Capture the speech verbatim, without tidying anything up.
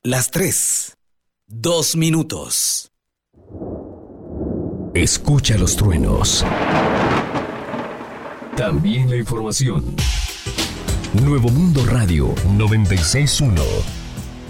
Las tres. Dos minutos. Escucha los truenos. También la información. Nuevo Mundo Radio noventa y seis punto uno.